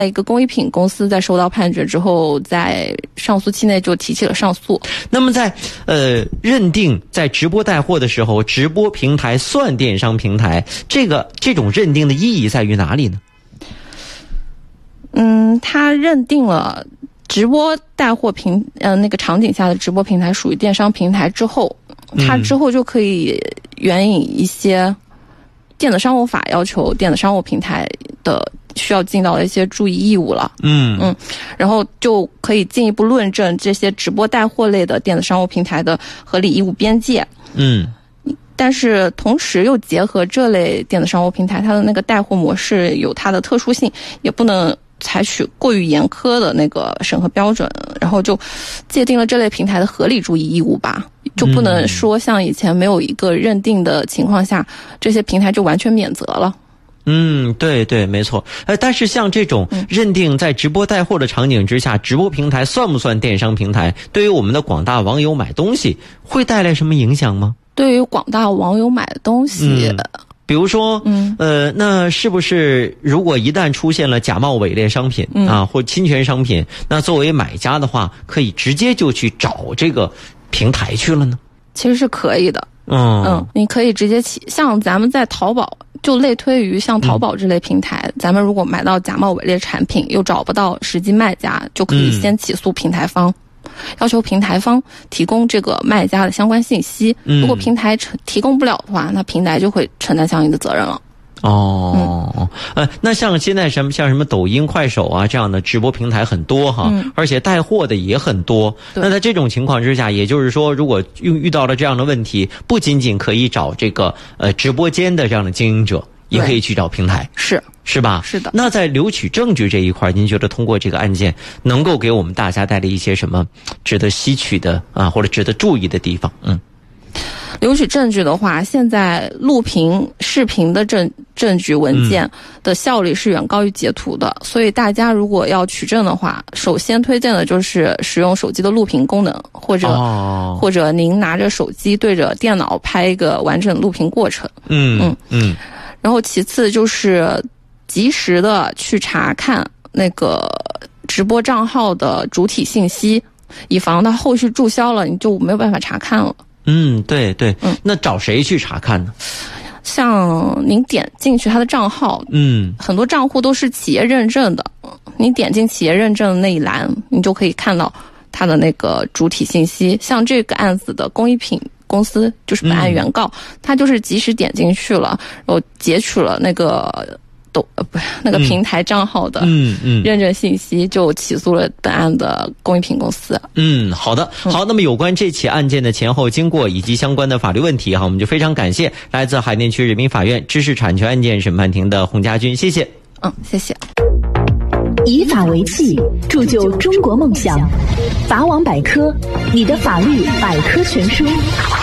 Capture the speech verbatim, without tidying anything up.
一个工艺品公司在收到判决之后，在上诉期内就提起了上诉。 那么在呃认定在直播带货的时候，直播平台算电商平台，这个这种认定的意义在于哪里呢？ 嗯，他认定了直播带货平呃那个场景下的直播平台属于电商平台之后，他之后就可以援引一些电子商务法要求电子商务平台的需要尽到的一些注意义务了。 嗯嗯，然后就可以进一步论证这些直播带货类的电子商务平台的合理义务边界。 嗯， 但是同时又结合这类电子商务平台它的那个带货模式有它的特殊性，也不能采取过于严苛的那个审核标准，然后就界定了这类平台的合理注意义务吧。就不能说像以前没有一个认定的情况下，这些平台就完全免责了。 嗯，对对，没错。呃，但是像这种认定在直播带货的场景之下，直播平台算不算电商平台？对于我们的广大网友买东西，会带来什么影响吗？ 对于广大网友买的东西， 嗯、比如说，嗯，呃，那是不是如果一旦出现了假冒伪劣商品、嗯、啊，或侵权商品，那作为买家的话，可以直接就去找这个平台去了呢？ 其实是可以的。 嗯嗯，你可以直接起，像咱们在淘宝，就类推于像淘宝这类平台、嗯，咱们如果买到假冒伪劣产品，又找不到实际卖家，就可以先起诉平台方，嗯、要求平台方提供这个卖家的相关信息。嗯、如果平台提供不了的话，那平台就会承担相应的责任了。 哦，嗯、呃，那像现在什么像什么抖音、快手啊这样的直播平台很多哈，嗯、而且带货的也很多。那在这种情况之下，也就是说，如果遇遇到了这样的问题，不仅仅可以找这个呃直播间的这样的经营者，也可以去找平台， 是是吧？ 是的。 那在留取证据这一块，您觉得通过这个案件能够给我们大家带来一些什么值得吸取的啊，或者值得注意的地方？嗯。 留取证据的话，现在录屏、视频的证证据文件的效率是远高于截图的，嗯、所以大家如果要取证的话，首先推荐的就是使用手机的录屏功能，或者、哦、或者您拿着手机对着电脑拍一个完整录屏过程。 嗯嗯嗯。 然后其次就是及时的去查看那个直播账号的主体信息，以防它后续注销了，你就没有办法查看了。 嗯，对对，嗯，那找谁去查看呢？ 像您点进去他的账号，嗯，很多账户都是企业认证的，你点进企业认证的那一栏，你就可以看到他的那个主体信息。像这个案子的工艺品公司就是本案原告，嗯、他就是及时点进去了，然后截取了那个。都呃不那个平台账号的嗯嗯认证信息，就起诉了本案的工艺品公司。 嗯，好的，好。那么有关这起案件的前后经过以及相关的法律问题哈，我们就非常感谢来自海淀区人民法院知识产权案件审判庭的洪家军，谢谢。 嗯，谢谢。 以法为器，铸就中国梦想。法网百科，你的法律百科全书。